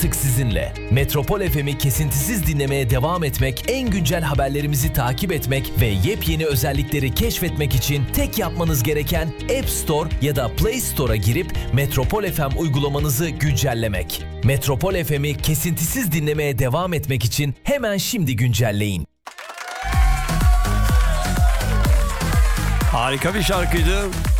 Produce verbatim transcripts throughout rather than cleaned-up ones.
artık sizinle. Metropol F M'i kesintisiz dinlemeye devam etmek, en güncel haberlerimizi takip etmek ve yepyeni özellikleri keşfetmek için tek yapmanız gereken App Store ya da Play Store'a girip Metropol F M uygulamanızı güncellemek. Metropol F M'i kesintisiz dinlemeye devam etmek için hemen şimdi güncelleyin. Harika bir şarkıydı.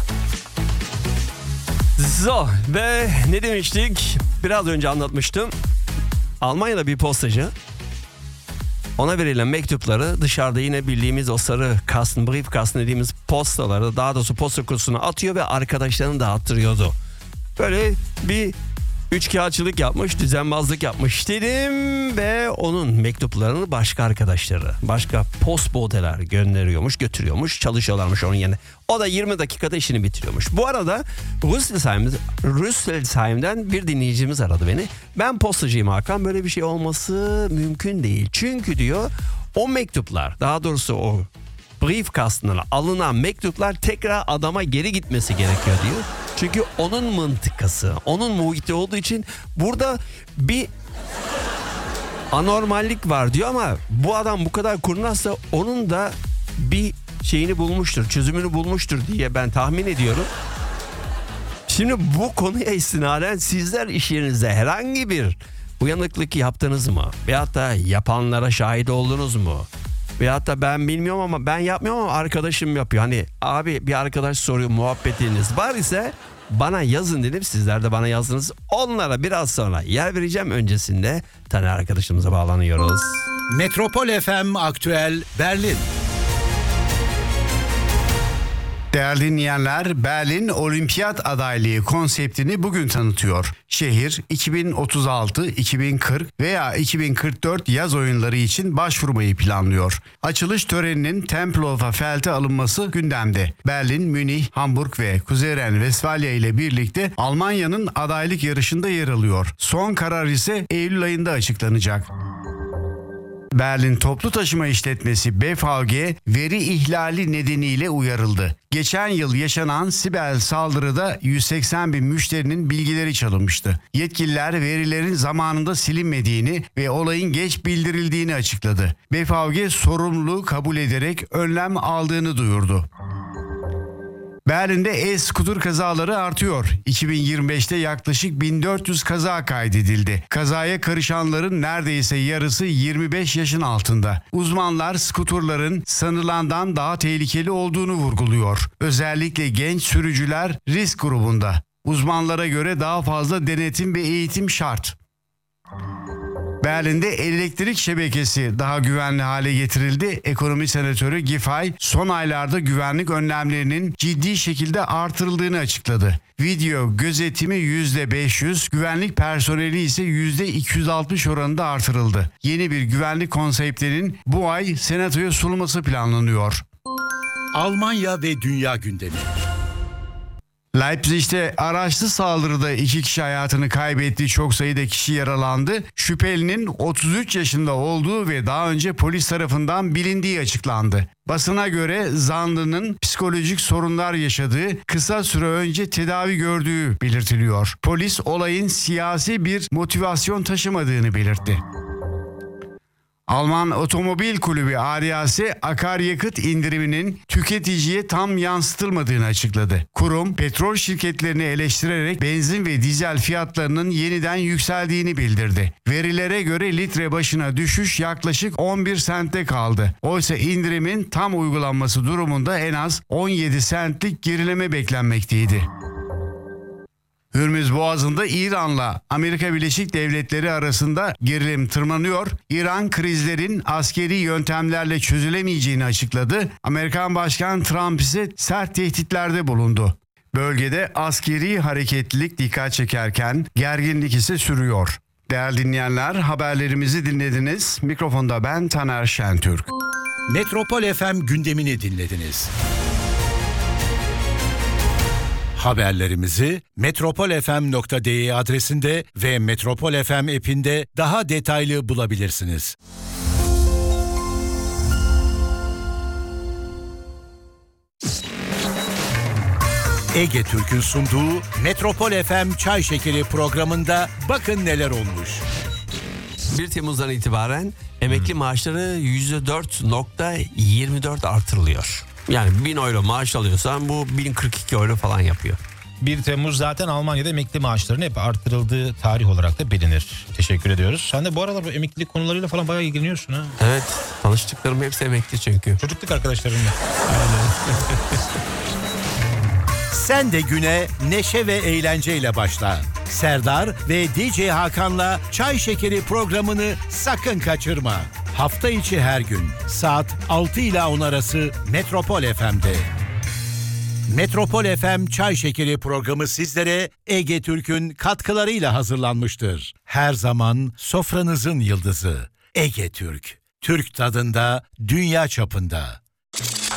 So, ve ne demiştik? Biraz önce anlatmıştım. Almanya'da bir postacı ona verilen mektupları dışarıda yine bildiğimiz o sarı Kasten, Briefkasten dediğimiz postaları, daha doğrusu posta kutusuna atıyor ve arkadaşlarına dağıttırıyordu. Böyle bir üçkağıtçılık yapmış, düzenbazlık yapmış dedim ve onun mektuplarını başka arkadaşları, başka postboteler gönderiyormuş, götürüyormuş, çalışıyorlarmış onun yerine. O da yirmi dakikada işini bitiriyormuş. Bu arada Rüsselsheim, Rüsselsheim'den bir dinleyicimiz aradı beni. Ben postacıyım Hakan, böyle bir şey olması mümkün değil. Çünkü diyor o mektuplar, daha doğrusu o Briefkasten'dan alınan mektuplar tekrar adama geri gitmesi gerekiyor diyor. Çünkü onun mıntıkası, onun muhiti olduğu için burada bir anormallik var diyor ama bu adam bu kadar kurnazsa onun da bir şeyini bulmuştur, çözümünü bulmuştur diye ben tahmin ediyorum. Şimdi bu konuya istinaden sizler iş yerinizde herhangi bir uyanıklık yaptınız mı? Veyahut da yapanlara şahit oldunuz mu? Veyahut da ben bilmiyorum ama ben yapmıyorum ama arkadaşım yapıyor. Hani abi bir arkadaş soruyor, muhabbetiniz var ise bana yazın dedim. Sizler de bana yazdınız. Onlara biraz sonra yer vereceğim. Öncesinde Taner arkadaşımıza bağlanıyoruz. Metropol F M Aktüel Berlin. Değerli dinleyenler, Berlin Olimpiyat adaylığı konseptini bugün tanıtıyor. Şehir iki bin otuz altı, iki bin kırk veya iki bin kırk dört yaz oyunları için başvurmayı planlıyor. Açılış töreninin Tempelhofer alınması gündemde. Berlin, Münih, Hamburg ve Kuzey Ren-Vesfalya ile birlikte Almanya'nın adaylık yarışında yer alıyor. Son karar ise Eylül ayında açıklanacak. Berlin Toplu Taşıma İşletmesi B V G veri ihlali nedeniyle uyarıldı. Geçen yıl yaşanan siber saldırıda yüz seksen bin müşterinin bilgileri çalınmıştı. Yetkililer verilerin zamanında silinmediğini ve olayın geç bildirildiğini açıkladı. B V G sorumluluğu kabul ederek önlem aldığını duyurdu. Berlin'de e-scooter kazaları artıyor. iki bin yirmi beşte yaklaşık bin dört yüz kaza kaydedildi. Kazaya karışanların neredeyse yarısı yirmi beş yaşın altında. Uzmanlar skuterların sanılandan daha tehlikeli olduğunu vurguluyor. Özellikle genç sürücüler risk grubunda. Uzmanlara göre daha fazla denetim ve eğitim şart. Berlin'de elektrik şebekesi daha güvenli hale getirildi. Ekonomi senatörü Giffey son aylarda güvenlik önlemlerinin ciddi şekilde artırıldığını açıkladı. Video gözetimi yüzde beş yüz, güvenlik personeli ise yüzde iki yüz altmış oranında artırıldı. Yeni bir güvenlik konseptinin bu ay senatoya sunulması planlanıyor. Almanya ve dünya gündemi. Leipzig'te araçlı saldırıda iki kişi hayatını kaybetti, çok sayıda kişi yaralandı. Şüphelinin otuz üç yaşında olduğu ve daha önce polis tarafından bilindiği açıklandı. Basına göre zanlının psikolojik sorunlar yaşadığı, kısa süre önce tedavi gördüğü belirtiliyor. Polis olayın siyasi bir motivasyon taşımadığını belirtti. Alman Otomobil Kulübü A D A C akaryakıt indiriminin tüketiciye tam yansıtılmadığını açıkladı. Kurum, petrol şirketlerini eleştirerek benzin ve dizel fiyatlarının yeniden yükseldiğini bildirdi. Verilere göre litre başına düşüş yaklaşık on bir sente kaldı. Oysa indirimin tam uygulanması durumunda en az on yedi sentlik gerileme beklenmekteydi. Hürmüz Boğazı'nda İran'la Amerika Birleşik Devletleri arasında gerilim tırmanıyor. İran krizlerin askeri yöntemlerle çözülemeyeceğini açıkladı. Amerikan Başkanı Trump ise sert tehditlerde bulundu. Bölgede askeri hareketlilik dikkat çekerken gerginlik ise sürüyor. Değerli dinleyenler, haberlerimizi dinlediniz. Mikrofonda ben Taner Şentürk. Metropol F M gündemini dinlediniz. Haberlerimizi metropol f m nokta d e adresinde ve Metropol F M app'inde daha detaylı bulabilirsiniz. Ege Türk'ün sunduğu Metropol F M Çay Şekeri programında bakın neler olmuş. bir Temmuz'dan itibaren emekli maaşları yüzde dört virgül yirmi dört artırılıyor. Yani bin euro maaş alıyorsan bu bin kırk iki euro falan yapıyor. bir Temmuz zaten Almanya'da emekli maaşlarının hep artırıldığı tarih olarak da bilinir. Teşekkür ediyoruz. Sen de bu aralar bu emeklilik konularıyla falan bayağı ilgileniyorsun ha. Evet, tanıştıklarım hepsi emekli çünkü. Çocukluk arkadaşlarınla. Sen de güne neşe ve eğlenceyle başla. Serdar ve D J Hakan'la Çay Şekeri programını sakın kaçırma. Hafta içi her gün saat altı ile on arası Metropol F M'de. Metropol F M Çay Şekeri programı sizlere Ege Türk'ün katkılarıyla hazırlanmıştır. Her zaman sofranızın yıldızı Ege Türk. Türk tadında, dünya çapında.